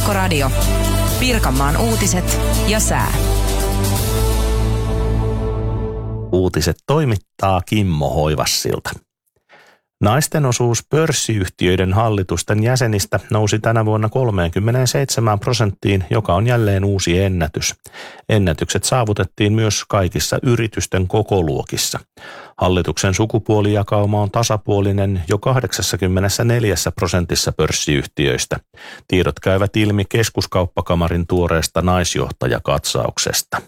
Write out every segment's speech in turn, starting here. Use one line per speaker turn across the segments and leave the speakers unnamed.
Kiekkoradio. Pirkanmaan uutiset ja sää.
Uutiset toimittaa Kimmo Hoivassilta. Naisten osuus pörssiyhtiöiden hallitusten jäsenistä nousi tänä vuonna 37%, joka on jälleen uusi ennätys. Ennätykset saavutettiin myös kaikissa yritysten kokoluokissa. Hallituksen sukupuolijakauma on tasapuolinen jo 84% pörssiyhtiöistä. Tiedot käyvät ilmi Keskuskauppakamarin tuoreesta naisjohtajakatsauksesta.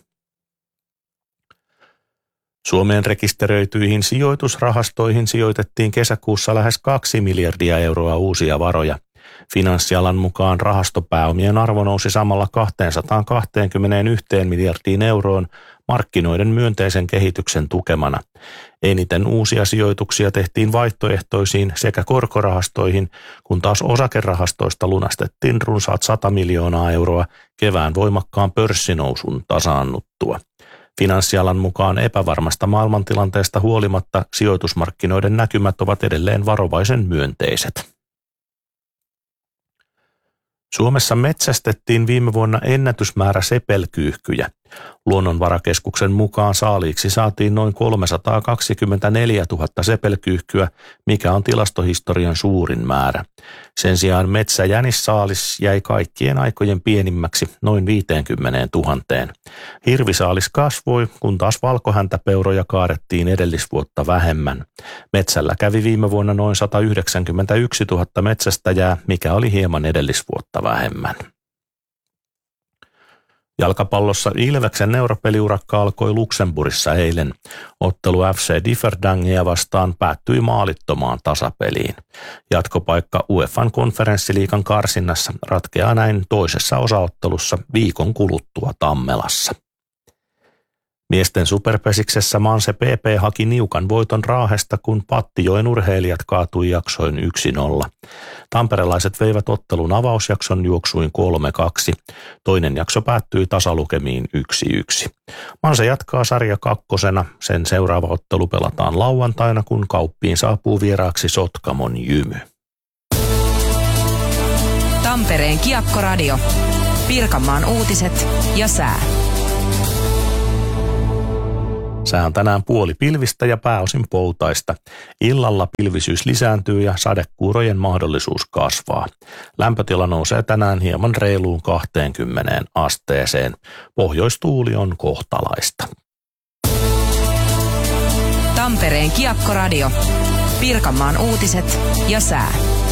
Suomeen rekisteröityihin sijoitusrahastoihin sijoitettiin kesäkuussa lähes 2 miljardia euroa uusia varoja. Finanssialan mukaan rahastopääomien arvo nousi samalla 221 miljardiin euroon markkinoiden myönteisen kehityksen tukemana. Eniten uusia sijoituksia tehtiin vaihtoehtoisiin sekä korkorahastoihin, kun taas osakerahastoista lunastettiin runsaat 100 miljoonaa euroa kevään voimakkaan pörssinousun tasaannuttua. Finanssialan mukaan epävarmasta maailmantilanteesta huolimatta sijoitusmarkkinoiden näkymät ovat edelleen varovaisen myönteiset. Suomessa metsästettiin viime vuonna ennätysmäärä sepelkyyhkyjä. Luonnonvarakeskuksen mukaan saaliiksi saatiin noin 324 000 sepelkyyhkyä, mikä on tilastohistorian suurin määrä. Sen sijaan metsäjänissaalis jäi kaikkien aikojen pienimmäksi noin 50 000. Hirvisaalis kasvoi, kun taas valkohäntäpeuroja kaadettiin edellisvuotta vähemmän. Metsällä kävi viime vuonna noin 191 000 metsästäjää, mikä oli hieman edellisvuotta vähemmän. Jalkapallossa Ilveksen europeliurakka alkoi Luxemburgissa eilen. Ottelu FC Differdangia vastaan päättyi maalittomaan tasapeliin. Jatkopaikka UEFAn konferenssiliigan karsinnassa ratkeaa näin toisessa osaottelussa viikon kuluttua Tammelassa. Miesten superpesiksessä Manse PP haki niukan voiton Raahesta, kun Pattijoen urheilijat kaatui jaksoin 1-0. Tamperelaiset veivät ottelun avausjakson juoksuin 3-2. Toinen jakso päättyi tasalukemiin 1-1. Manse jatkaa sarja kakkosena. Sen seuraava ottelu pelataan lauantaina, kun Kauppiin saapuu vieraaksi Sotkamon Jymy.
Tampereen Kiekkoradio. Pirkanmaan uutiset ja sää.
Sää on tänään puoli pilvistä ja pääosin poutaista. Illalla pilvisyys lisääntyy ja sadekuurojen mahdollisuus kasvaa. Lämpötila nousee tänään hieman reiluun 20 asteeseen. Pohjoistuuli on kohtalaista.
Tampereen Kiekkoradio. Pirkanmaan uutiset ja sää.